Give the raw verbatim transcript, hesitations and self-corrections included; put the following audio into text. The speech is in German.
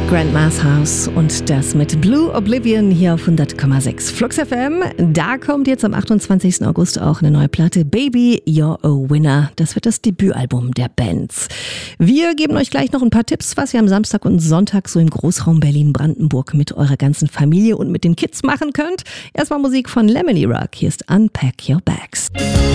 Grandma's House und das mit Blue Oblivion hier auf hundert Komma sechs Flux F M. Da kommt jetzt am achtundzwanzigsten August auch eine neue Platte, Baby, You're a Winner. Das wird das Debütalbum der Bands. Wir geben euch gleich noch ein paar Tipps, was ihr am Samstag und Sonntag so im Großraum Berlin-Brandenburg mit eurer ganzen Familie und mit den Kids machen könnt. Erstmal Musik von Lemony Rock. Hier ist Unpack Your Bags.